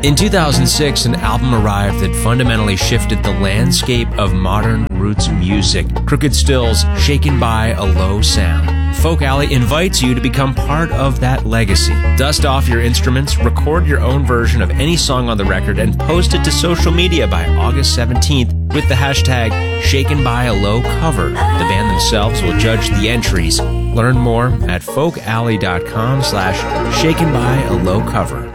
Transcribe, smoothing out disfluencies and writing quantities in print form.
In 2006, an album arrived that fundamentally shifted the landscape of modern roots music. Crooked Still's Shaken by a Low Sound. Folk Alley invites you to become part of that legacy. Dust off your instruments, record your own version of any song on the record, and post it to social media by August 17th with the hashtag Shaken by a Low Cover. The band themselves will judge the entries. Learn more at folkalley.com/shakenbyalowcover.